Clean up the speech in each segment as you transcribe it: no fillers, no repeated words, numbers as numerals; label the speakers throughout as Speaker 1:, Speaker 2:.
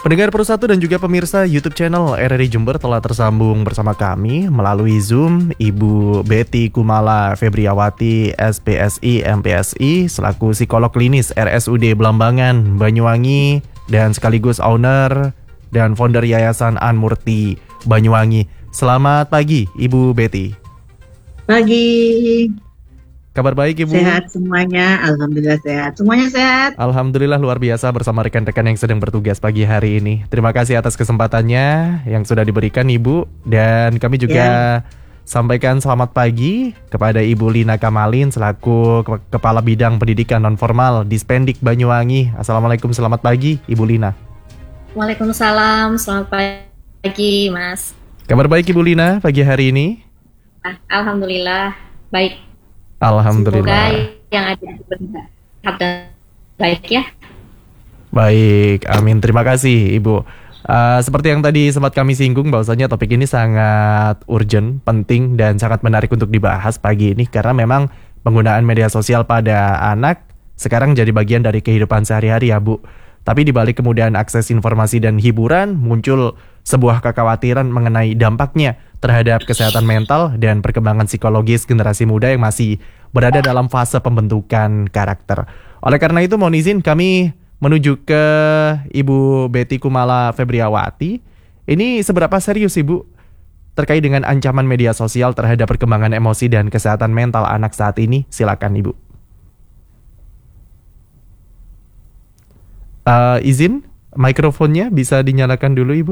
Speaker 1: Pendengar Persatu dan juga pemirsa YouTube channel RRI Jember telah tersambung bersama kami melalui Zoom Ibu Betty Kumala Febriawati SPSI MPSI selaku psikolog klinis RSUD Belambangan Banyuwangi dan sekaligus owner dan founder Yayasan Anmurti Banyuwangi. Selamat pagi Ibu Betty.
Speaker 2: Pagi.
Speaker 1: Kabar baik Ibu?
Speaker 2: Sehat semuanya, Alhamdulillah sehat. Semuanya sehat?
Speaker 1: Alhamdulillah luar biasa bersama rekan-rekan yang sedang bertugas pagi hari ini. Terima kasih atas kesempatannya yang sudah diberikan Ibu. Dan kami juga sampaikan selamat pagi kepada Ibu Lina Kamalin selaku Kepala Bidang Pendidikan Nonformal Dispendik Banyuwangi. Assalamualaikum, selamat pagi Ibu Lina.
Speaker 3: Waalaikumsalam, selamat pagi Mas.
Speaker 1: Kabar baik Ibu Lina pagi hari ini?
Speaker 3: Alhamdulillah, baik.
Speaker 1: Alhamdulillah.
Speaker 3: Semoga yang ada di bersehat dan baik ya.
Speaker 1: Baik, amin. Terima kasih Ibu. Seperti yang tadi sempat kami singgung bahwasanya topik ini sangat urgent, penting dan sangat menarik untuk dibahas pagi ini karena memang penggunaan media sosial pada anak sekarang jadi bagian dari kehidupan sehari-hari ya Bu. Tapi di balik kemudahan akses informasi dan hiburan muncul sebuah kekhawatiran mengenai dampaknya terhadap kesehatan mental dan perkembangan psikologis generasi muda yang masih berada dalam fase pembentukan karakter. Oleh karena itu mohon izin kami menuju ke Ibu Betty Kumala Febriawati. Ini seberapa serius Ibu terkait dengan ancaman media sosial terhadap perkembangan emosi dan kesehatan mental anak saat ini? Silakan Ibu. Izin mikrofonnya bisa dinyalakan dulu Ibu.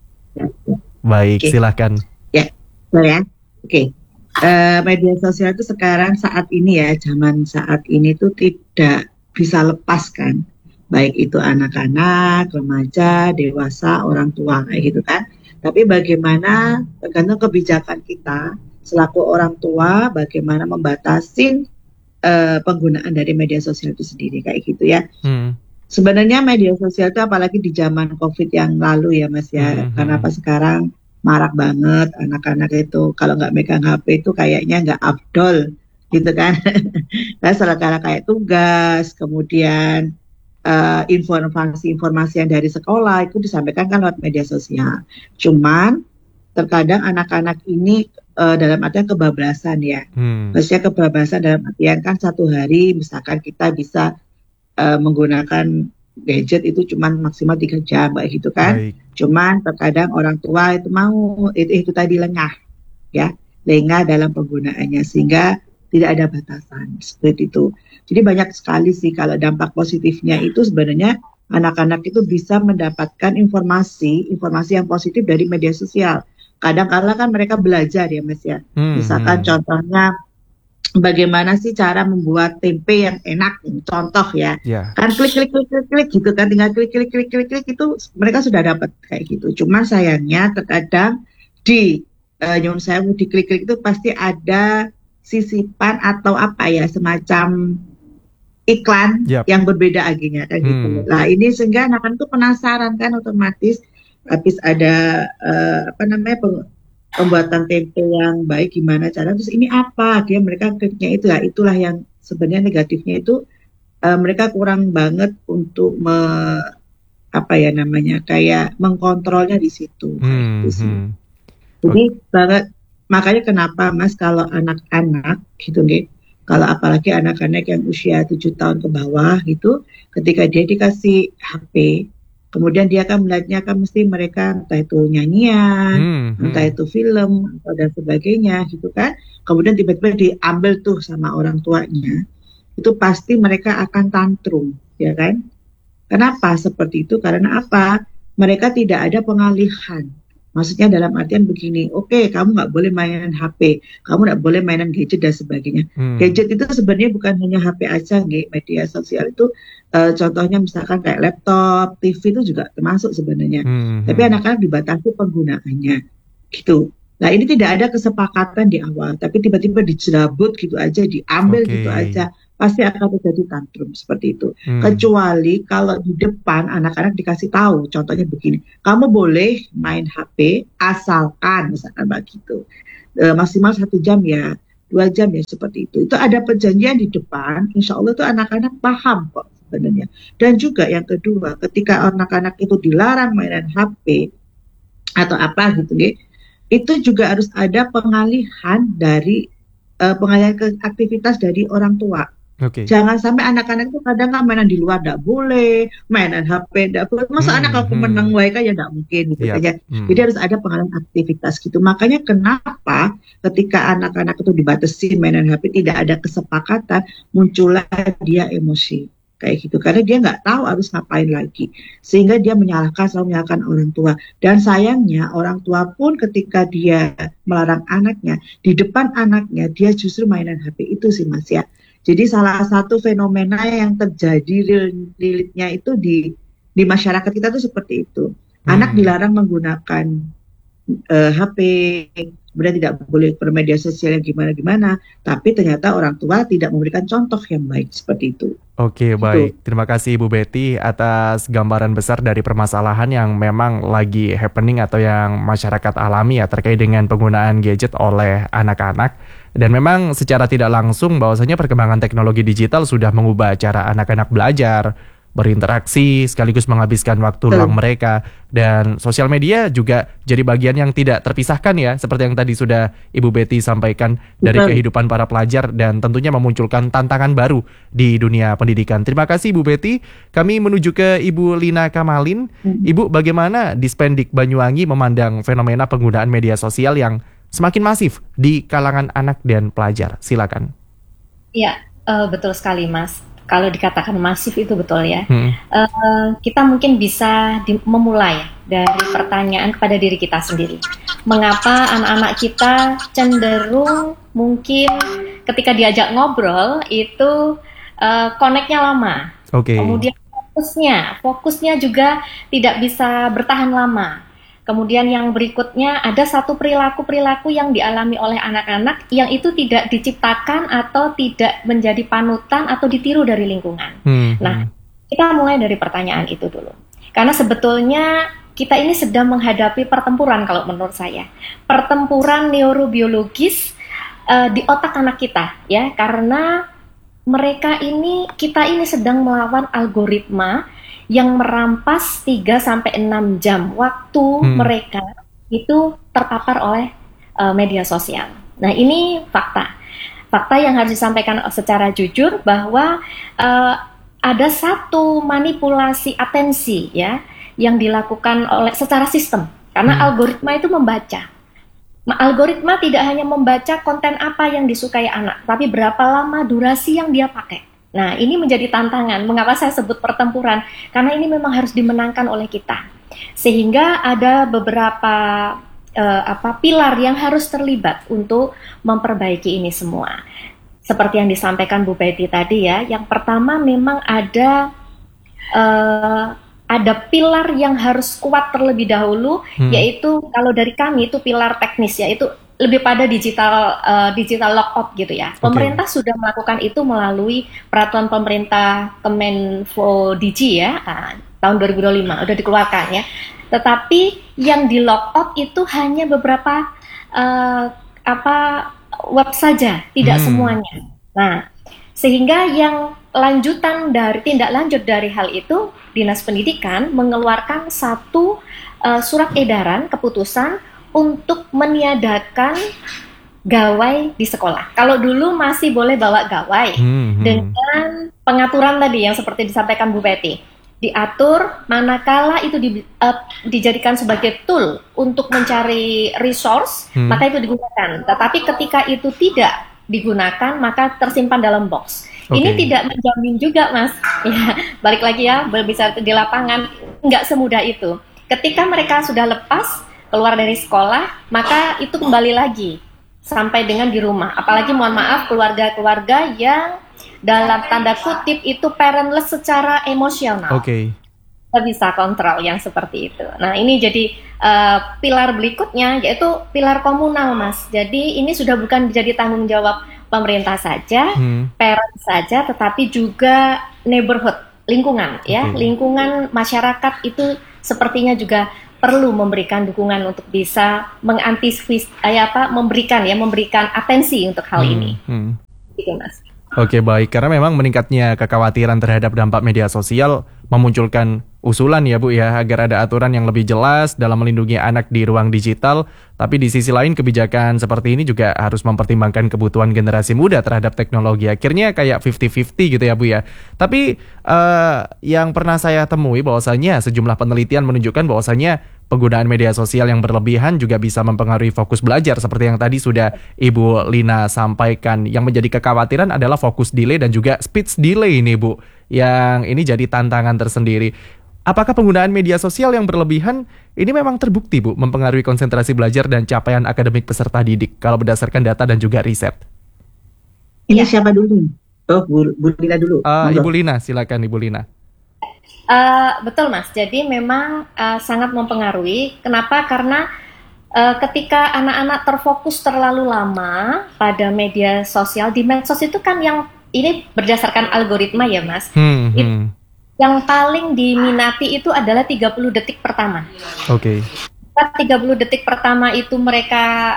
Speaker 1: Baik, silakan.
Speaker 2: Ya, boleh ya. Oke. Media sosial itu sekarang saat ini ya, zaman saat ini tuh tidak bisa lepas kan. Baik itu anak-anak, remaja, dewasa, orang tua kayak gitu kan. Tapi bagaimana tergantung kebijakan kita selaku orang tua, bagaimana membatasi penggunaan dari media sosial itu sendiri kayak gitu ya. Sebenarnya media sosial itu apalagi di zaman COVID yang lalu ya Mas ya. Karena apa sekarang marak banget anak-anak itu kalau nggak megang HP itu kayaknya nggak afdol gitu kan. Nah, sekarang kayak tugas, kemudian informasi yang dari sekolah itu disampaikan kan lewat media sosial. Cuman terkadang anak-anak ini dalam artian kebablasan ya. Maksudnya kebablasan dalam artian kan satu hari misalkan kita bisa menggunakan gadget itu cuma maksimal 3 jam kayak gitu kan. Baik. Cuman terkadang orang tua itu mau itu tadi lengah ya, lengah dalam penggunaannya sehingga tidak ada batasan seperti itu. Jadi banyak sekali sih kalau dampak positifnya itu sebenarnya anak-anak itu bisa mendapatkan informasi yang positif dari media sosial. Kadang-kadang kan mereka belajar ya Mas ya. Misalkan contohnya bagaimana sih cara membuat tempe yang enak, contoh ya. Kan klik gitu kan, tinggal klik itu mereka sudah dapat kayak gitu. Cuman sayangnya terkadang di nyun sewu di klik itu pasti ada sisipan atau apa ya semacam iklan yang berbeda akhirnya kan gitu. Nah ini sehingga anak-anak tuh penasaran kan otomatis habis ada pembuatan tempe yang baik gimana cara, terus ini apa dia mereka kliknya itu ya, itulah yang sebenarnya negatifnya itu mereka kurang banget untuk kayak mengkontrolnya di situ. Jadi banget makanya kenapa Mas kalau anak-anak gitu nih, kalau apalagi anak-anak yang usia 7 tahun ke bawah gitu, ketika dia dikasih HP kemudian dia akan melihatnya kan mesti mereka entah itu nyanyian, entah itu film atau dan sebagainya gitu kan. Kemudian tiba-tiba diambil tuh sama orang tuanya. Itu pasti mereka akan tantrum, ya kan? Kenapa seperti itu? Karena apa? Mereka tidak ada pengalihan. Maksudnya dalam artian begini, oke, kamu nggak boleh mainan HP, kamu nggak boleh mainan gadget dan sebagainya. Gadget itu sebenarnya bukan hanya HP aja, media sosial itu contohnya misalkan kayak laptop, TV itu juga termasuk sebenarnya. Tapi anak-anak dibatasi penggunaannya, gitu. Nah ini tidak ada kesepakatan di awal, tapi tiba-tiba dijerabut gitu aja, diambil gitu aja. Pasti akan terjadi tantrum seperti itu. Kecuali kalau di depan anak-anak dikasih tahu, contohnya begini, kamu boleh main HP asalkan misalkan begitu, maksimal 1 jam ya, 2 jam ya seperti itu. Itu ada perjanjian di depan, insya Allah tuh anak-anak paham kok sebenarnya. Dan juga yang kedua, ketika anak-anak itu dilarang mainan HP atau apa gitu, itu juga harus ada pengalihan ke aktivitas dari orang tua.
Speaker 1: Oke.
Speaker 2: Jangan sampai anak-anak itu kadang kan mainan di luar tidak boleh, mainan HP tidak boleh. Masa anak kalau menang mereka ya tidak mungkin gitu
Speaker 1: Yap.
Speaker 2: aja. Jadi harus ada pengalihan aktivitas gitu. Makanya kenapa ketika anak-anak itu dibatasi mainan HP tidak ada kesepakatan, muncullah dia emosi kayak gitu. Karena dia nggak tahu harus ngapain lagi. Sehingga dia selalu menyalahkan orang tua. Dan sayangnya orang tua pun ketika dia melarang anaknya, di depan anaknya dia justru mainan HP itu sih Mas ya. Jadi salah satu fenomena yang terjadi realnya itu di masyarakat kita tuh seperti itu. Anak dilarang menggunakan HP, kemudian tidak boleh bermedia sosial yang gimana-gimana, tapi ternyata orang tua tidak memberikan contoh yang baik seperti itu.
Speaker 1: Oke, baik. Terima kasih Ibu Betty atas gambaran besar dari permasalahan yang memang lagi happening atau yang masyarakat alami ya terkait dengan penggunaan gadget oleh anak-anak. Dan memang secara tidak langsung bahwasanya perkembangan teknologi digital sudah mengubah cara anak-anak belajar, berinteraksi, sekaligus menghabiskan waktu luang mereka. Dan sosial media juga jadi bagian yang tidak terpisahkan ya, seperti yang tadi sudah Ibu Betty sampaikan dari kehidupan para pelajar dan tentunya memunculkan tantangan baru di dunia pendidikan. Terima kasih Ibu Betty. Kami menuju ke Ibu Lina Kamalin. Ibu, bagaimana Dispendik Banyuwangi memandang fenomena penggunaan media sosial yang semakin masif di kalangan anak dan pelajar? Silakan.
Speaker 3: Iya, betul sekali Mas. Kalau dikatakan masif itu betul ya. Kita mungkin bisa memulai dari pertanyaan kepada diri kita sendiri. Mengapa anak-anak kita cenderung mungkin ketika diajak ngobrol itu connect-nya lama. Kemudian fokusnya juga tidak bisa bertahan lama. Kemudian yang berikutnya ada satu perilaku-perilaku yang dialami oleh anak-anak yang itu tidak diciptakan atau tidak menjadi panutan atau ditiru dari lingkungan. Nah, kita mulai dari pertanyaan itu dulu. Karena sebetulnya kita ini sedang menghadapi pertempuran kalau menurut saya. Pertempuran neurobiologis di otak anak kita ya, karena kita ini sedang melawan algoritma yang merampas 3-6 jam waktu mereka itu terpapar oleh media sosial. Nah, ini fakta. Fakta yang harus disampaikan secara jujur bahwa ada satu manipulasi atensi ya yang dilakukan secara sistem. Karena algoritma itu membaca. Algoritma tidak hanya membaca konten apa yang disukai anak, tapi berapa lama durasi yang dia pakai. Nah, ini menjadi tantangan. Mengapa saya sebut pertempuran? Karena ini memang harus dimenangkan oleh kita. Sehingga ada beberapa pilar yang harus terlibat untuk memperbaiki ini semua. Seperti yang disampaikan Bu Betty tadi ya. Yang pertama memang ada pilar yang harus kuat terlebih dahulu, yaitu kalau dari kami itu pilar teknis, yaitu lebih pada digital lockout gitu ya. Pemerintah sudah melakukan itu melalui peraturan pemerintah Kemenfo-Digi ya, tahun 2025 udah dikeluarkan ya. Tetapi yang di lockout itu hanya beberapa web saja, tidak semuanya. Nah, sehingga yang tindak lanjut dari hal itu, Dinas Pendidikan mengeluarkan satu surat edaran keputusan untuk meniadakan gawai di sekolah. Kalau dulu masih boleh bawa gawai dengan pengaturan tadi yang seperti disampaikan Bu Betty. Diatur manakala itu dijadikan sebagai tool untuk mencari resource, maka itu digunakan. Tetapi ketika itu tidak digunakan, maka tersimpan dalam box. Ini tidak menjamin juga, Mas. Ya, balik lagi ya, bisa di lapangan, nggak semudah itu. Ketika mereka sudah lepas, keluar dari sekolah, maka itu kembali lagi sampai dengan di rumah. Apalagi mohon maaf keluarga-keluarga yang dalam tanda kutip itu parentless secara emosional. Kita bisa kontrol yang seperti itu. Nah, ini jadi pilar berikutnya yaitu pilar komunal, Mas. Jadi ini sudah bukan jadi tanggung jawab pemerintah saja, parent saja, tetapi juga neighborhood, lingkungan ya, lingkungan masyarakat itu sepertinya juga perlu memberikan dukungan untuk bisa mengantisipasi memberikan atensi untuk hal ini. Gitu, Mas.
Speaker 1: Oke, baik. Karena memang meningkatnya kekhawatiran terhadap dampak media sosial memunculkan usulan ya Bu ya, agar ada aturan yang lebih jelas dalam melindungi anak di ruang digital. Tapi di sisi lain kebijakan seperti ini juga harus mempertimbangkan kebutuhan generasi muda terhadap teknologi. Akhirnya kayak 50-50 gitu ya Bu ya. Tapi yang pernah saya temui bahwasanya sejumlah penelitian menunjukkan bahwasanya penggunaan media sosial yang berlebihan juga bisa mempengaruhi fokus belajar seperti yang tadi sudah Ibu Lina sampaikan. Yang menjadi kekhawatiran adalah fokus delay dan juga speech delay ini Bu, yang ini jadi tantangan tersendiri. Apakah penggunaan media sosial yang berlebihan ini memang terbukti Bu mempengaruhi konsentrasi belajar dan capaian akademik peserta didik kalau berdasarkan data dan juga riset?
Speaker 2: Ini siapa dulu? Oh, Bu Lina dulu.
Speaker 1: Ibu Lina, silakan Ibu Lina.
Speaker 3: Betul Mas, jadi memang sangat mempengaruhi. Kenapa? Karena ketika anak-anak terfokus terlalu lama pada media sosial, di medsos itu kan yang ini berdasarkan algoritma ya Mas, yang paling diminati itu adalah 30 detik pertama.
Speaker 1: Oke.
Speaker 3: 30 detik pertama itu mereka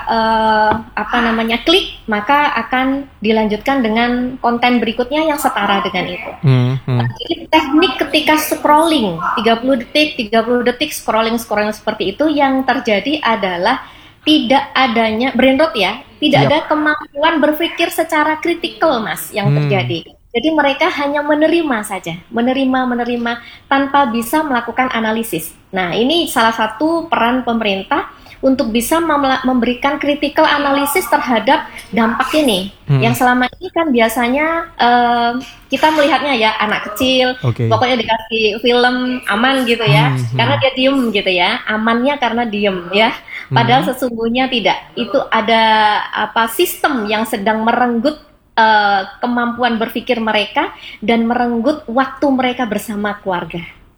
Speaker 3: klik, maka akan dilanjutkan dengan konten berikutnya yang setara dengan itu. Jadi teknik ketika scrolling 30 detik scrolling seperti itu, yang terjadi adalah tidak adanya brain rot ya, tidak ada kemampuan berpikir secara kritikal Mas yang terjadi. Jadi mereka hanya menerima saja, menerima tanpa bisa melakukan analisis. Nah, ini salah satu peran pemerintah untuk bisa memberikan critical analysis terhadap dampak ini. Yang selama ini kan biasanya kita melihatnya ya anak kecil, pokoknya dikasih film aman gitu ya, karena dia diem gitu ya, amannya karena diem ya. Padahal sesungguhnya tidak. Itu ada sistem yang sedang merenggut kemampuan berpikir mereka dan merenggut waktu mereka bersama keluarga.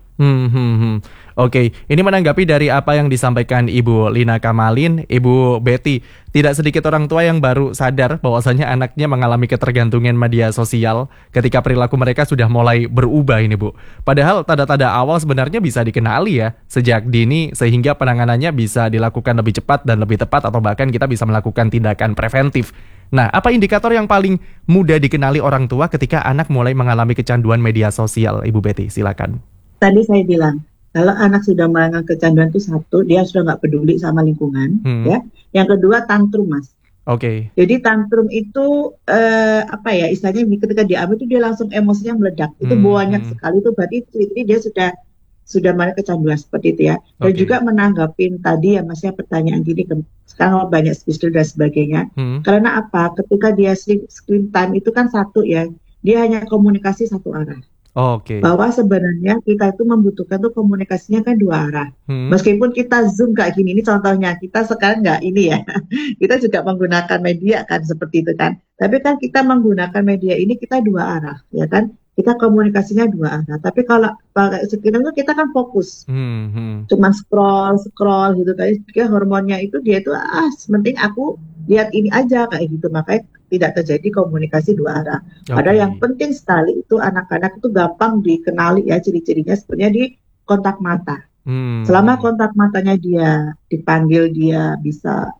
Speaker 1: Oke, ini menanggapi dari apa yang disampaikan Ibu Lina Kamalin, Ibu Betty. Tidak sedikit orang tua yang baru sadar bahwasanya anaknya mengalami ketergantungan media sosial ketika perilaku mereka sudah mulai berubah ini Bu. Padahal tanda-tanda awal sebenarnya bisa dikenali ya sejak dini, sehingga penanganannya bisa dilakukan lebih cepat dan lebih tepat, atau bahkan kita bisa melakukan tindakan preventif. Nah, apa indikator yang paling mudah dikenali orang tua ketika anak mulai mengalami kecanduan media sosial, Ibu Betty? Silakan.
Speaker 2: Tadi saya bilang, kalau anak sudah mengalami kecanduan itu satu, dia sudah nggak peduli sama lingkungan, ya. Yang kedua, tantrum, Mas.
Speaker 1: Oke.
Speaker 2: Jadi tantrum itu istilahnya ketika diambil itu dia langsung emosinya meledak. Itu banyak sekali, itu berarti itu dia sudah mulai kecanduan seperti itu ya. Dan juga menanggapin tadi ya Mas ya, pertanyaan gini, sekarang banyak speech dan sebagainya. Karena apa? Ketika dia screen time itu kan satu ya, dia hanya komunikasi satu arah. Bahwa sebenarnya kita itu membutuhkan tuh komunikasinya kan dua arah. Meskipun kita Zoom kayak gini, ini contohnya, kita sekarang nggak ini ya, kita juga menggunakan media kan seperti itu kan. Tapi kan kita menggunakan media ini kita dua arah, ya kan. Kita komunikasinya dua arah. Tapi kalau pakai screen itu kita kan fokus, cuma scroll gitu kan. Hormonnya itu dia itu penting aku lihat ini aja kayak gitu, makanya tidak terjadi komunikasi dua arah. Padahal yang penting sekali itu anak-anak itu gampang dikenali ya, ciri-cirinya sebenarnya di kontak mata. Selama kontak matanya dia dipanggil, dia bisa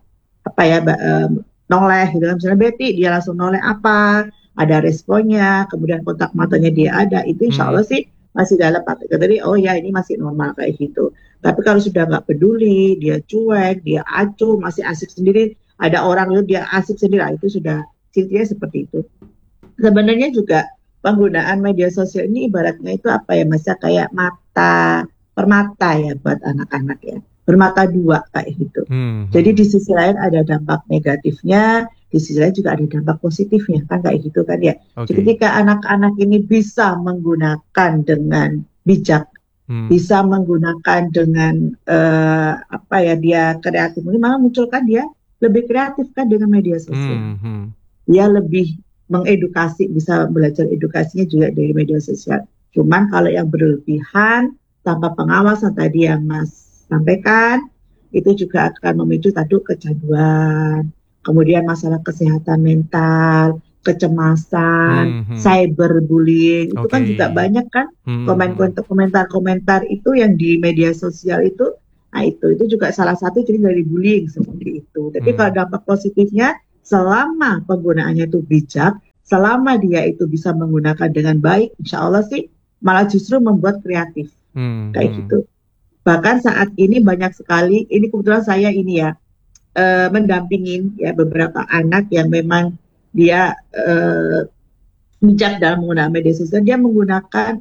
Speaker 2: noleh gitu kan, misalnya Betty, dia langsung noleh apa, ada responnya, kemudian kontak matanya dia ada, itu insya Allah sih masih dalam kategori oh ya ini masih normal kayak gitu. Tapi kalau sudah nggak peduli, dia cuek, dia acuh, masih asik sendiri, ada orang itu dia asik sendiri, itu sudah cirinya seperti itu. Sebenarnya juga penggunaan media sosial ini ibaratnya itu apa ya Mas, kayak permata ya buat anak-anak ya, bermata dua kayak gitu. Jadi di sisi lain ada dampak negatifnya, di sisi lain juga ada dampak positifnya kan kayak gitu kan ya. Jadi ketika anak-anak ini bisa menggunakan dengan bijak, bisa menggunakan dengan dia kreatif, malah munculkan dia lebih kreatif kan dengan media sosial. Dia lebih mengedukasi, bisa belajar edukasinya juga dari media sosial. Cuman kalau yang berlebihan tanpa pengawasan tadi yang Mas sampaikan, itu juga akan memicu kecanduan, kemudian masalah kesehatan mental, kecemasan, cyberbullying, itu kan juga banyak kan komentar-komentar itu yang di media sosial itu. Nah itu juga salah satu ciri dari bullying seperti itu. Tapi kalau dampak positifnya, selama penggunaannya itu bijak, selama dia itu bisa menggunakan dengan baik, insya Allah sih malah justru membuat kreatif kayak gitu. Bahkan saat ini banyak sekali, ini kebetulan saya ini ya mendampingin ya beberapa anak yang memang dia bijak dalam menggunakan media sosial. Dia menggunakan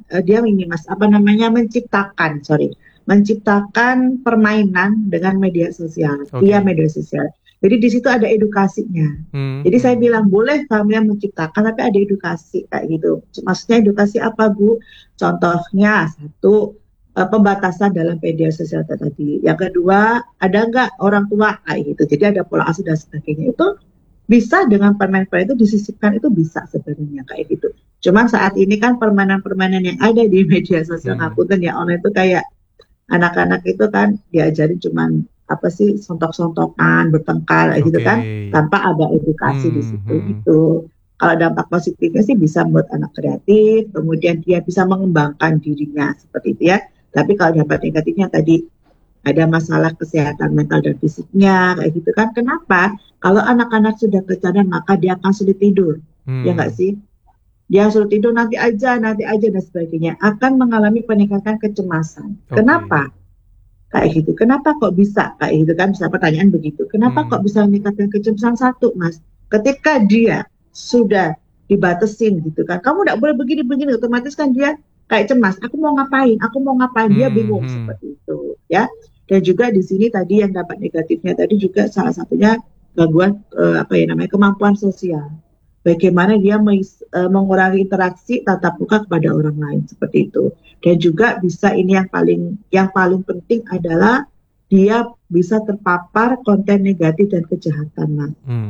Speaker 2: menciptakan permainan dengan media sosial, via media sosial. Jadi di situ ada edukasinya. Jadi saya bilang boleh kamu yang menciptakan, tapi ada edukasi kayak gitu. Maksudnya edukasi apa, Bu? Contohnya satu, pembatasan dalam media sosial tadi. Yang kedua, ada nggak orang tua kayak gitu. Jadi ada pola asuh dan sebagainya. Itu bisa dengan permainan-permainan itu disisipkan, itu bisa sebenarnya kayak gitu. Cuman saat ini kan permainan-permainan yang ada di media sosial ngapunten ya online itu kayak anak-anak itu kan diajarin cuman apa sih, sontok-sontokan, bertengkar gitu kan, tanpa ada edukasi di situ gitu. Kalau dampak positifnya sih bisa membuat anak kreatif, kemudian dia bisa mengembangkan dirinya seperti itu ya. Tapi kalau dampak negatifnya tadi ada masalah kesehatan mental dan fisiknya kayak gitu kan. Kenapa? Kalau anak-anak sudah kecanduan maka dia akan sulit tidur, ya nggak sih? Dia sulit tidur nanti aja dan sebagainya, akan mengalami peningkatan kecemasan. Kenapa? Kayak gitu. Kenapa kok bisa kayak gitu kan? Bisa pertanyaan begitu. Kenapa kok bisa meningkatkan kecemasan? Satu, Mas, ketika dia sudah dibatasin gitu kan, kamu tidak boleh begini, otomatis kan dia kayak cemas. Aku mau ngapain? Dia bingung seperti itu, ya. Dan juga di sini tadi yang dampak negatifnya tadi juga salah satunya gangguan kemampuan sosial. Bagaimana dia mengurangi interaksi tatap muka kepada orang lain seperti itu. Dan juga bisa ini yang paling penting adalah dia bisa terpapar konten negatif dan kejahatan, Mas.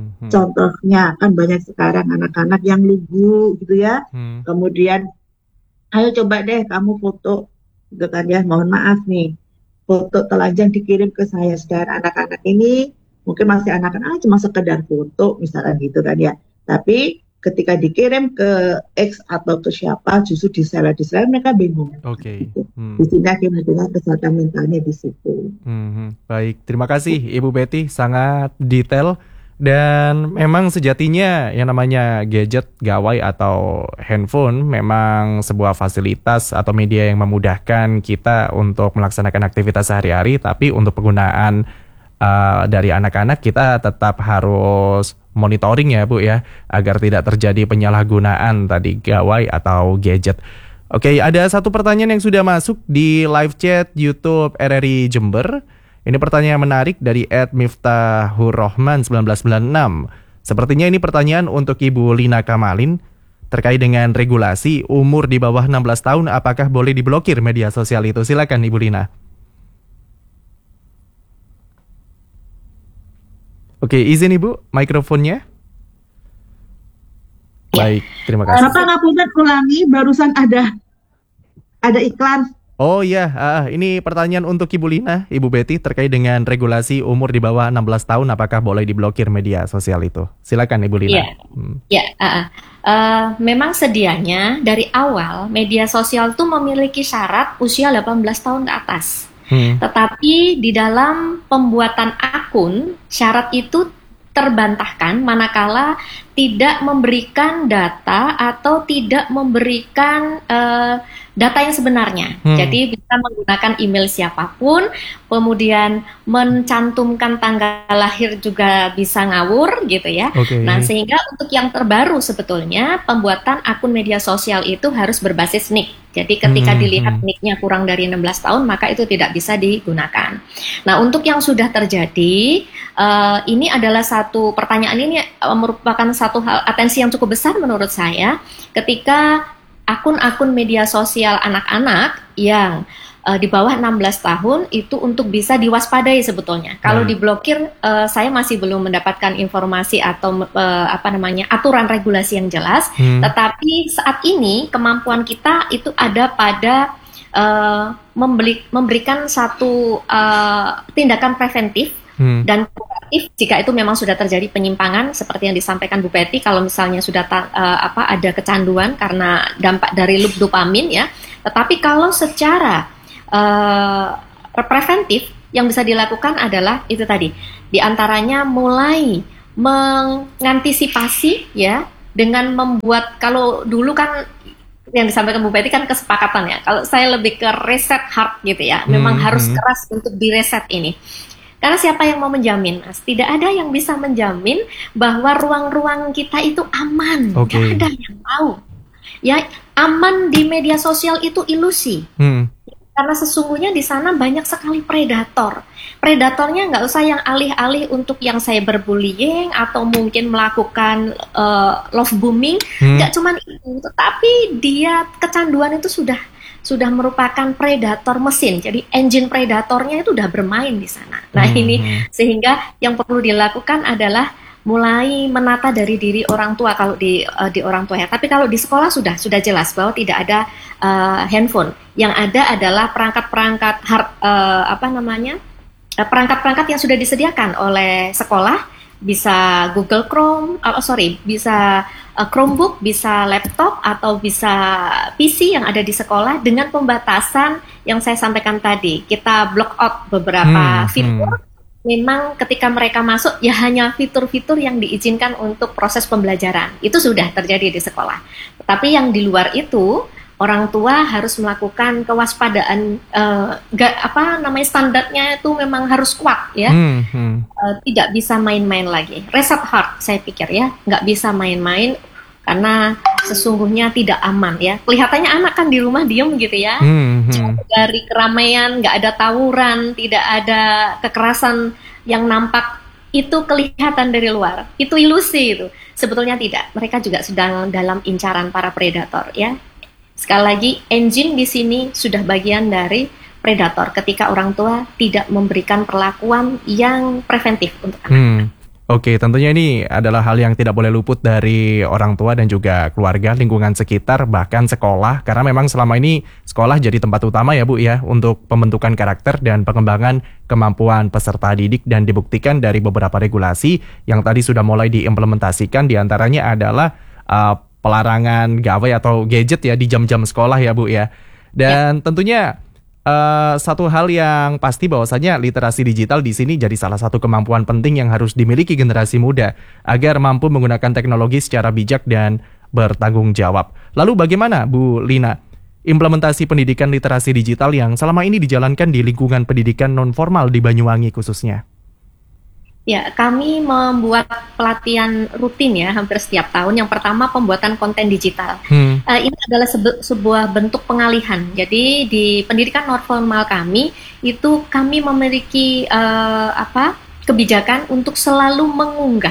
Speaker 2: Contohnya kan banyak sekarang anak-anak yang lugu gitu ya. Kemudian ayo coba deh kamu foto gitu kan ya, mohon maaf nih, foto telanjang dikirim ke saya. Sedangkan anak-anak ini mungkin masih anak-anak cuma sekedar foto misalkan gitu kan ya. Tapi ketika dikirim ke X atau ke siapa, justru di-share mereka bingung. Gitu. Di sini akhirnya kesehatan mentalnya di situ.
Speaker 1: Baik, terima kasih Ibu Betty, sangat detail. Dan memang sejatinya yang namanya gadget, gawai atau handphone memang sebuah fasilitas atau media yang memudahkan kita untuk melaksanakan aktivitas sehari-hari. Tapi untuk penggunaan dari anak-anak kita tetap harus monitoring ya Bu ya, agar tidak terjadi penyalahgunaan tadi gawai atau gadget. Oke, ada satu pertanyaan yang sudah masuk di live chat YouTube RRI Jember. Ini pertanyaan menarik dari @miftahurrahman 1996. Sepertinya ini pertanyaan untuk Ibu Lina Kamalin terkait dengan regulasi umur di bawah 16 tahun, apakah boleh diblokir media sosial itu? Silakan Ibu Lina. Oke, izin Ibu, mikrofonnya. Baik, terima kasih.
Speaker 2: Bapak ngapunten ulangi, barusan ada iklan.
Speaker 1: Oh iya, ini pertanyaan untuk Ibu Lina, Ibu Betty, terkait dengan regulasi umur di bawah 16 tahun, apakah boleh diblokir media sosial itu? Silakan Ibu Lina.
Speaker 3: Memang sedianya dari awal media sosial itu memiliki syarat usia 18 tahun ke atas. Tetapi di dalam pembuatan akun, syarat itu terbantahkan manakala tidak memberikan data atau tidak memberikan data yang sebenarnya. Jadi bisa menggunakan email siapapun, kemudian mencantumkan tanggal lahir juga bisa ngawur gitu ya. Nah, sehingga untuk yang terbaru sebetulnya pembuatan akun media sosial itu harus berbasis nick. Jadi ketika dilihat nicknya kurang dari 16 tahun maka itu tidak bisa digunakan. Nah, untuk yang sudah terjadi, ini adalah satu pertanyaan ini merupakan satu hal atensi yang cukup besar menurut saya ketika akun-akun media sosial anak-anak yang di bawah 16 tahun itu untuk bisa diwaspadai sebetulnya. Kalau diblokir, saya masih belum mendapatkan informasi atau aturan regulasi yang jelas. Tetapi saat ini kemampuan kita itu ada pada memberikan satu tindakan preventif dan kuratif jika itu memang sudah terjadi penyimpangan seperti yang disampaikan Bu Betty. Kalau misalnya sudah ada kecanduan karena dampak dari loop dopamin ya. Tetapi kalau secara preventif yang bisa dilakukan adalah itu tadi, diantaranya mulai mengantisipasi ya dengan membuat, kalau dulu kan yang disampaikan Bu Betty kan kesepakatan ya. Kalau saya lebih ke reset heart gitu ya. Memang harus keras untuk direset ini. Karena siapa yang mau menjamin, Mas? Tidak ada yang bisa menjamin bahwa ruang-ruang kita itu aman. Tidak ada yang tahu. Ya, aman di media sosial itu ilusi. Karena sesungguhnya di sana banyak sekali predator. Predatornya nggak usah yang alih-alih untuk yang cyberbullying atau mungkin melakukan love bombing, nggak cuma itu, tapi dia kecanduan itu sudah merupakan predator mesin. Jadi engine predatornya itu udah bermain di sana. Nah ini sehingga yang perlu dilakukan adalah mulai menata dari diri orang tua kalau di orang tua ya. Tapi kalau di sekolah sudah jelas bahwa tidak ada handphone. Yang ada adalah perangkat-perangkat perangkat-perangkat yang sudah disediakan oleh sekolah, bisa Google Chrome, bisa Chromebook, bisa laptop atau bisa PC yang ada di sekolah dengan pembatasan yang saya sampaikan tadi. Kita block out beberapa fitur. Memang ketika mereka masuk ya hanya fitur-fitur yang diizinkan untuk proses pembelajaran. Itu sudah terjadi di sekolah. Tapi yang di luar itu orang tua harus melakukan kewaspadaan, standarnya itu memang harus kuat ya. Tidak bisa main-main lagi. Reset heart saya pikir ya, nggak bisa main-main karena sesungguhnya tidak aman ya. Kelihatannya anak kan di rumah diem gitu ya, jauh dari keramaian, nggak ada tawuran, tidak ada kekerasan yang nampak, itu kelihatan dari luar. Itu ilusi itu. Sebetulnya tidak. Mereka juga sedang dalam incaran para predator ya. Sekali lagi, engine di sini sudah bagian dari predator ketika orang tua tidak memberikan perlakuan yang preventif untuk anak.
Speaker 1: Oke, tentunya ini adalah hal yang tidak boleh luput dari orang tua dan juga keluarga, lingkungan sekitar, bahkan sekolah. Karena memang selama ini sekolah jadi tempat utama ya Bu ya, untuk pembentukan karakter dan pengembangan kemampuan peserta didik, dan dibuktikan dari beberapa regulasi yang tadi sudah mulai diimplementasikan. Diantaranya adalah pelarangan gawai atau gadget ya di jam-jam sekolah ya Bu ya. Dan tentunya satu hal yang pasti bahwasanya literasi digital di sini jadi salah satu kemampuan penting yang harus dimiliki generasi muda agar mampu menggunakan teknologi secara bijak dan bertanggung jawab. Lalu bagaimana Bu Lina implementasi pendidikan literasi digital yang selama ini dijalankan di lingkungan pendidikan non-formal di Banyuwangi khususnya?
Speaker 3: Ya, kami membuat pelatihan rutin ya hampir setiap tahun. Yang pertama pembuatan konten digital. Ini adalah sebuah bentuk pengalihan. Jadi di pendidikan non formal kami itu kami memiliki kebijakan untuk selalu mengunggah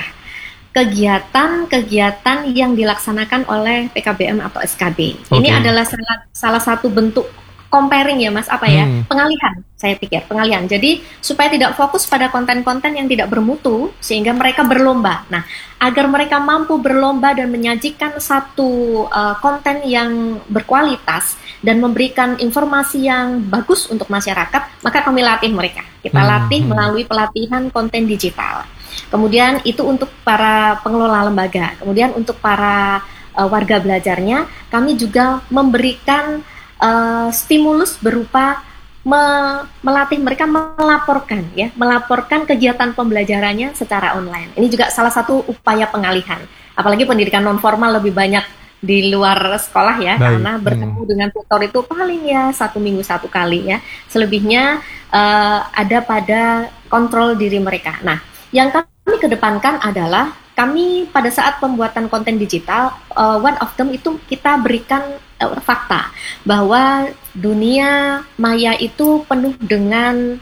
Speaker 3: kegiatan-kegiatan yang dilaksanakan oleh PKBM atau SKB. Ini adalah salah satu bentuk comparing ya Mas, pengalihan, saya pikir, pengalihan. Jadi supaya tidak fokus pada konten-konten yang tidak bermutu, sehingga mereka berlomba. Nah, agar mereka mampu berlomba dan menyajikan satu konten yang berkualitas dan memberikan informasi yang bagus untuk masyarakat, maka kami latih mereka. Kita latih melalui pelatihan konten digital. Kemudian itu untuk para pengelola lembaga. Kemudian untuk para warga belajarnya, kami juga memberikan stimulus berupa melatih mereka melaporkan kegiatan pembelajarannya secara online. Ini juga salah satu upaya pengalihan. Apalagi pendidikan non formal lebih banyak di luar sekolah ya. Karena bertemu dengan tutor itu paling ya 1 minggu 1 kali ya. Selebihnya ada pada kontrol diri mereka. Nah, yang kami kedepankan adalah kami pada saat pembuatan konten digital, one of them itu kita berikan fakta bahwa dunia maya itu penuh dengan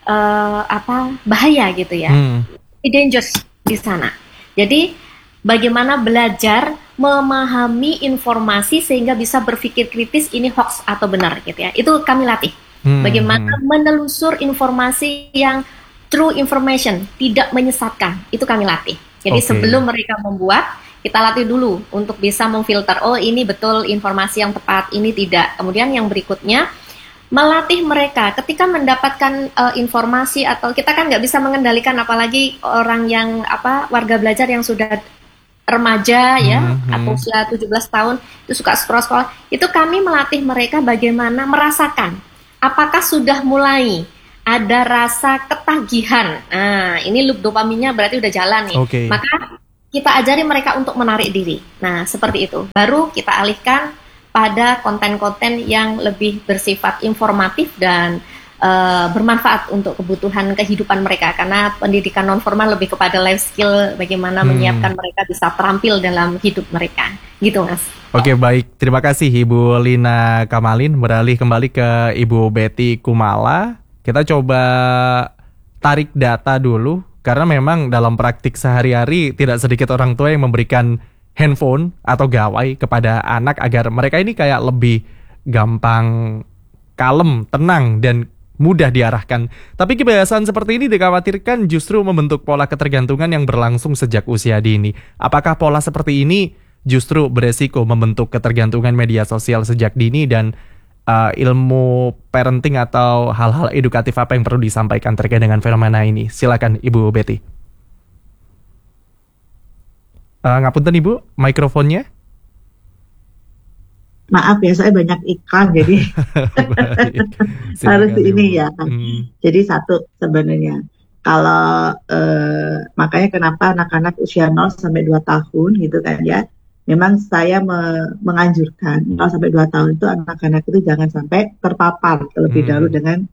Speaker 3: bahaya gitu ya, dangerous di sana. Jadi bagaimana belajar memahami informasi sehingga bisa berpikir kritis ini hoax atau benar gitu ya. Itu kami latih. Bagaimana menelusur informasi yang true information, tidak menyesatkan. Itu kami latih. Jadi sebelum mereka membuat, kita latih dulu untuk bisa memfilter, oh ini betul informasi yang tepat, ini tidak. Kemudian yang berikutnya, melatih mereka ketika mendapatkan informasi, atau kita kan nggak bisa mengendalikan, apalagi orang yang warga belajar yang sudah remaja ya, atau usia 17 tahun, itu suka scroll, itu kami melatih mereka bagaimana merasakan, apakah sudah mulai ada rasa ketagihan. Nah, ini loop dopaminnya berarti udah jalan nih. Maka kita ajari mereka untuk menarik diri. Nah, seperti itu. Baru kita alihkan pada konten-konten yang lebih bersifat informatif dan bermanfaat untuk kebutuhan kehidupan mereka. Karena pendidikan non-formal lebih kepada life skill, bagaimana menyiapkan mereka bisa terampil dalam hidup mereka. Gitu, Mas.
Speaker 1: Oke, baik. Terima kasih Ibu Lina Kamalin. Beralih kembali ke Ibu Betty Kumala. Kita coba tarik data dulu. Karena memang dalam praktik sehari-hari tidak sedikit orang tua yang memberikan handphone atau gawai kepada anak agar mereka ini kayak lebih gampang kalem, tenang, dan mudah diarahkan. Tapi kebiasaan seperti ini dikhawatirkan justru membentuk pola ketergantungan yang berlangsung sejak usia dini. Apakah pola seperti ini justru beresiko membentuk ketergantungan media sosial sejak dini dan ilmu parenting atau hal-hal edukatif apa yang perlu disampaikan terkait dengan fenomena ini? Silakan Ibu Betty. Ngapunten Ibu, mikrofonnya.
Speaker 2: Maaf ya, saya banyak iklan jadi harus ini ya. Jadi satu sebenarnya kalau makanya kenapa anak-anak usia 0 sampai 2 tahun gitu kan ya. Memang saya menganjurkan 0 sampai 2 tahun itu anak-anak itu jangan sampai terpapar terlebih dahulu dengan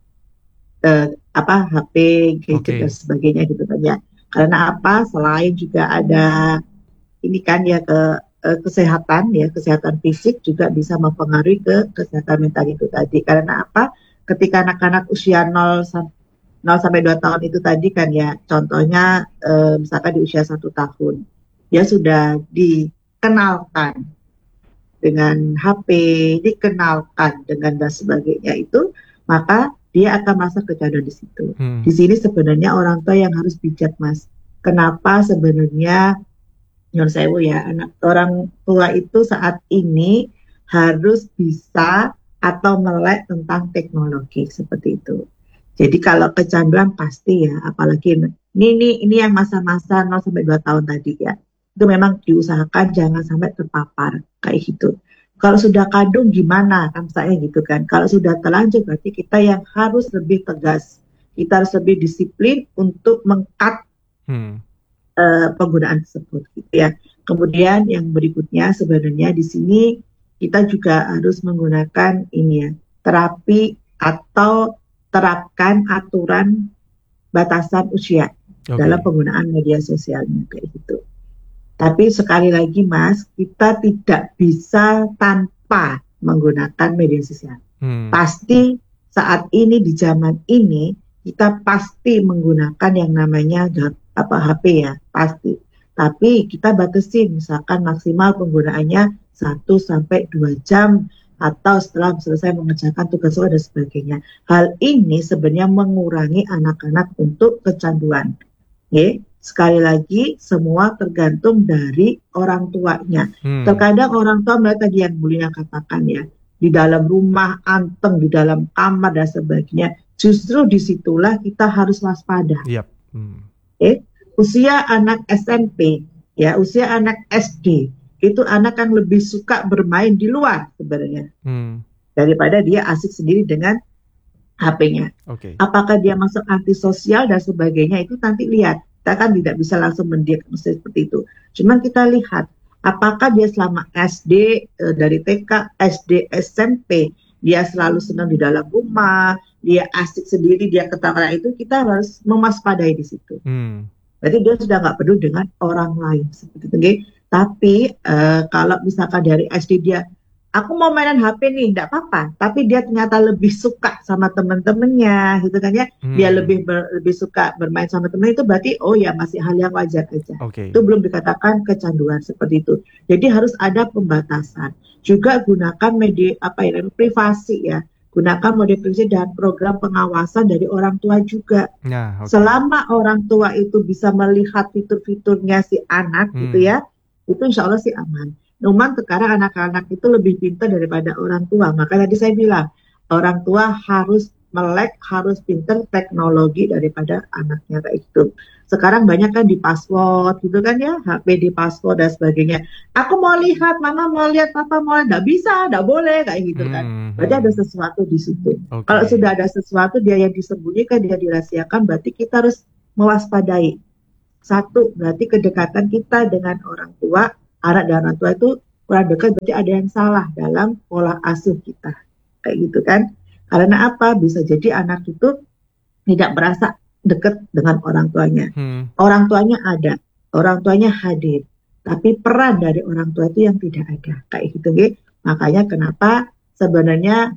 Speaker 2: HP, gadget dan sebagainya gitu kan ya. Karena apa? Selain juga ada ini kan ya kesehatan fisik juga bisa mempengaruhi ke kesehatan mental itu tadi. Karena apa? Ketika anak-anak usia 0 sampai 2 tahun itu tadi kan ya, contohnya misalkan di usia 1 tahun, dia sudah dikenalkan dengan HP, dikenalkan dengan dan sebagainya itu, maka dia akan merasa kecanduan di situ. Di sini sebenarnya orang tua yang harus bijak, Mas. Kenapa sebenarnya menurut saya ya, orang tua itu saat ini harus bisa atau melek tentang teknologi seperti itu. Jadi kalau kecanduan pasti ya, apalagi ini yang masa-masa 0 sampai 2 tahun tadi ya, itu memang diusahakan jangan sampai terpapar kayak gitu. Kalau sudah kadung gimana kan saya gitu kan. Kalau sudah terlanjur berarti kita yang harus lebih tegas. Kita harus lebih disiplin untuk meng-cut penggunaan tersebut gitu ya. Kemudian yang berikutnya sebenarnya di sini kita juga harus menggunakan ini ya, terapi atau terapkan aturan batasan usia dalam penggunaan media sosialnya kayak gitu. Tapi sekali lagi Mas, kita tidak bisa tanpa menggunakan media sosial. Pasti saat ini di zaman ini kita pasti menggunakan yang namanya HP ya, pasti. Tapi kita batasi misalkan maksimal penggunaannya 1 sampai 2 jam atau setelah selesai mengerjakan tugas sekolah dan sebagainya. Hal ini sebenarnya mengurangi anak-anak untuk kecanduan. Sekali lagi semua tergantung dari orang tuanya. Terkadang orang tua melihat tadi yang Bulina katakan ya, di dalam rumah anteng, di dalam kamar dan sebagainya. Justru disitulah kita harus waspada. Usia anak SMP, ya usia anak SD, itu anak yang lebih suka bermain di luar sebenarnya daripada dia asik sendiri dengan HP-nya. Apakah dia masuk antisosial dan sebagainya itu nanti lihat. Kita kan tidak bisa langsung mendiagnosis seperti itu. Cuman kita lihat apakah dia selama SD, dari TK, SD, SMP, dia selalu senang di dalam rumah, dia asik sendiri, dia ketawa, itu kita harus mewaspadai di situ. Berarti dia sudah nggak peduli dengan orang lain seperti itu. Tapi kalau misalkan dari SD dia, aku mau mainan HP nih, nggak apa-apa. Tapi dia ternyata lebih suka sama teman-temannya, gitu kan ya. Dia lebih suka bermain sama teman itu berarti oh ya masih hal yang wajar aja. Itu belum dikatakan kecanduan seperti itu. Jadi harus ada pembatasan. Juga gunakan media privasi ya. Gunakan mode privasi dan program pengawasan dari orang tua juga. Selama orang tua itu bisa melihat fitur-fiturnya si anak gitu ya, itu insya Allah sih aman. Cuman sekarang anak-anak itu lebih pintar daripada orang tua. Maka tadi saya bilang, orang tua harus melek, harus pintar teknologi daripada anaknya kayak gitu. Sekarang banyak kan di password gitu kan ya, HP di password dan sebagainya. Aku mau lihat, mama mau lihat, papa mau lihat, nggak bisa, nggak boleh kayak gitu kan. Berarti ada sesuatu di situ. Kalau sudah ada sesuatu dia yang disembunyikan, dia dirahasiakan, berarti kita harus mewaspadai. satu, berarti kedekatan kita dengan orang tua, anak dan orang tua itu kurang dekat, berarti ada yang salah dalam pola asuh kita. Kayak gitu kan. Karena apa? Bisa jadi anak itu tidak merasa dekat dengan orang tuanya. Orang tuanya ada, orang tuanya hadir, tapi peran dari orang tua itu yang tidak ada. Kayak gitu, gitu. Makanya kenapa sebenarnya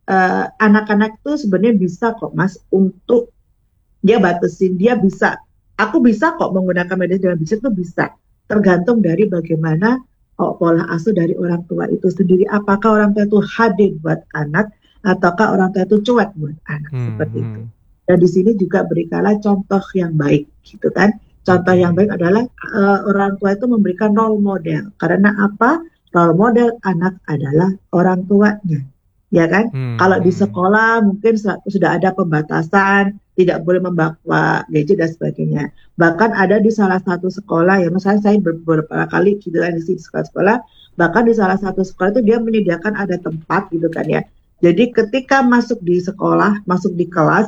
Speaker 2: anak-anak itu sebenarnya bisa kok Mas untuk dia batasin, dia bisa. Aku bisa kok menggunakan media sosial itu bisa. Tergantung dari bagaimana pola asuh dari orang tua itu sendiri. Apakah orang tua itu hadir buat anak, ataukah orang tua itu cuek buat anak, seperti itu. Dan di sini juga berikanlah contoh yang baik, gitu kan. Contoh yang baik adalah orang tua itu memberikan role model. Karena apa? Role model anak adalah orang tuanya. Ya kan? Kalau di sekolah mungkin sudah ada pembatasan, tidak boleh membawa gadget dan sebagainya. Bahkan ada di salah satu sekolah, ya misalnya saya beberapa kali gitu kan di sekolah, bahkan di salah satu sekolah itu dia menyediakan ada tempat gitu kan ya. Jadi ketika masuk di sekolah, masuk di kelas,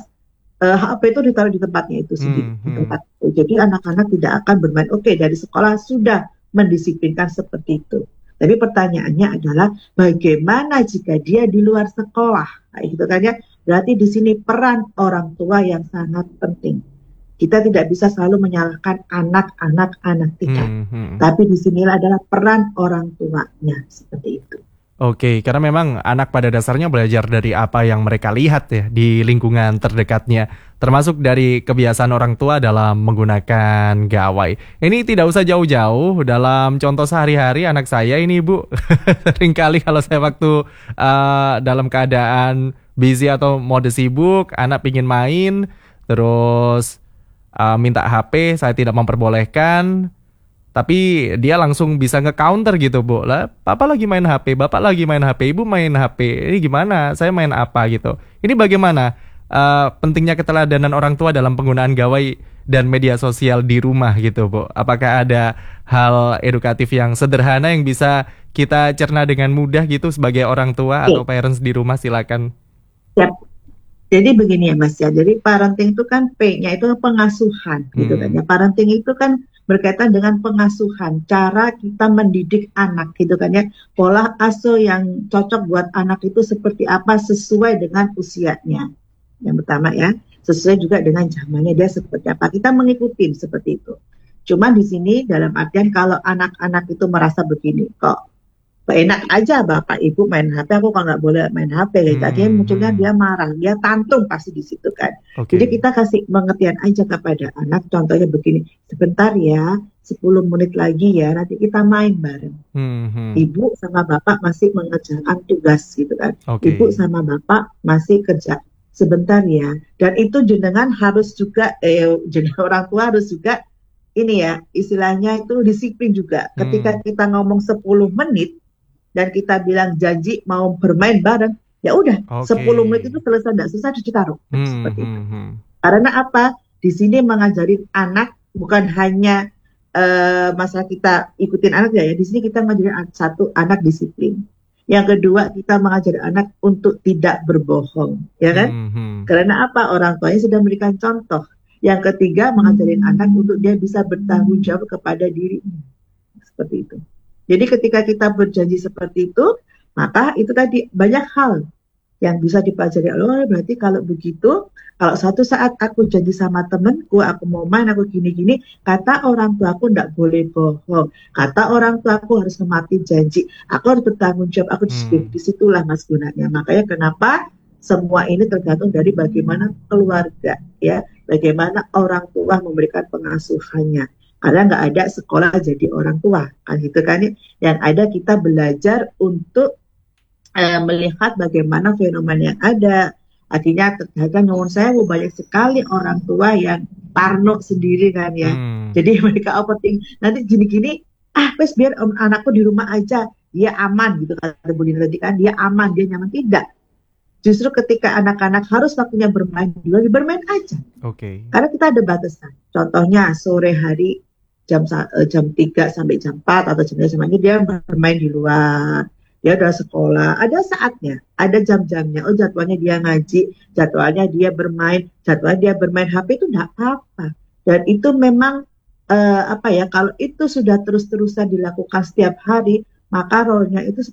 Speaker 2: HP itu ditaruh di tempatnya itu sendiri. Tempat. Jadi anak-anak tidak akan bermain. Oke, dari sekolah sudah mendisiplinkan seperti itu. Tapi pertanyaannya adalah bagaimana jika dia di luar sekolah, kayak gitu kan ya? Berarti di sini peran orang tua yang sangat penting. Kita tidak bisa selalu menyalahkan anak-anak tidak. Tapi di sinilah adalah peran orang tuanya seperti itu.
Speaker 1: Oke, karena memang anak pada dasarnya belajar dari apa yang mereka lihat ya di lingkungan terdekatnya, termasuk dari kebiasaan orang tua dalam menggunakan gawai. Ini tidak usah jauh-jauh, dalam contoh sehari-hari anak saya ini Ibu, seringkali kalau saya waktu dalam keadaan busy atau mode sibuk, anak pingin main, terus minta HP, saya tidak memperbolehkan. Tapi dia langsung bisa nge-counter gitu, Bu. Lah, Papa lagi main HP, Bapak lagi main HP, Ibu main HP. Ini gimana? Saya main apa gitu. Ini bagaimana pentingnya keteladanan orang tua dalam penggunaan gawai dan media sosial di rumah gitu, Bu. Apakah ada hal edukatif yang sederhana yang bisa kita cerna dengan mudah gitu sebagai orang tua atau parents di rumah? Silakan.
Speaker 2: Yap. Jadi begini ya Mas ya. Jadi parenting itu kan P-nya itu pengasuhan gitu kan ya. Parenting itu kan berkaitan dengan pengasuhan, cara kita mendidik anak gitu kan ya. Pola asuh yang cocok buat anak itu seperti apa sesuai dengan usianya. Yang pertama ya, sesuai juga dengan zamannya dia seperti apa. Kita mengikuti seperti itu. Cuma di sini dalam artian kalau anak-anak itu merasa begini, kok enak aja Bapak Ibu main HP, aku kok nggak boleh main HP. Tadinya munculnya dia marah, dia tantrum pasti di situ kan. Jadi kita kasih pengertian aja kepada anak, contohnya begini, sebentar ya, 10 menit lagi ya, nanti kita main bareng. Ibu sama Bapak masih mengerjakan tugas gitu kan. Ibu sama Bapak masih kerja. Sebentar ya. Dan itu jenengan harus juga, orang tua harus juga, ini ya, istilahnya itu disiplin juga. Ketika kita ngomong 10 menit, dan kita bilang janji mau bermain bareng, ya udah 10 menit itu selesai, tidak susah cuci taruh seperti itu. Karena apa? Di sini mengajarin anak bukan hanya masalah kita ikutin anak ya. Di sini kita mengajarin satu, anak disiplin. Yang kedua, kita mengajarin anak untuk tidak berbohong, ya kan? Karena apa? Orang tuanya sudah memberikan contoh. Yang ketiga, mengajarin anak untuk dia bisa bertanggung jawab kepada dirinya, seperti itu. Jadi ketika kita berjanji seperti itu, maka itu tadi banyak hal yang bisa dipelajari. Berarti kalau begitu, kalau suatu saat aku janji sama temenku, aku mau main, aku gini-gini, kata orang tuaku enggak boleh bohong. Kata orang tuaku harus mematuhi janji. Aku harus bertanggung jawab, aku disiplin. Disitulah Mas gunanya. Makanya kenapa semua ini tergantung dari bagaimana keluarga, ya, bagaimana orang tua memberikan pengasuhannya. Karena nggak ada sekolah jadi orang tua, kan gitu kan ya. Yang ada kita belajar untuk melihat bagaimana fenomena yang ada. Artinya ternyata nyuwun sewu banyak sekali orang tua yang parno sendiri kan ya. Jadi mereka overthinking, nanti gini-gini, wes biar anakku di rumah aja, dia aman gitu kata Bu Dina tadi kan, dia aman, dia nyaman. Tidak. Justru ketika anak-anak harus waktunya bermain, bermain aja. Karena kita ada batasan. Contohnya sore hari jam 3 sampai jam 4 atau jam 5 dia bermain di luar. Dia udah sekolah, ada saatnya, ada jam-jamnya. Jadwalnya dia ngaji, jadwalnya dia bermain, jadwalnya dia bermain HP itu enggak apa-apa. Dan itu memang apa ya, kalau itu sudah terus-terusan dilakukan setiap hari, maka role-nya itu